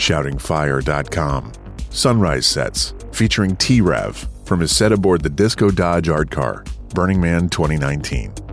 ShoutingFire.com. Sunrise Sets, featuring T-Rev from his set aboard the Disco Dodge Art Car, Burning Man 2019.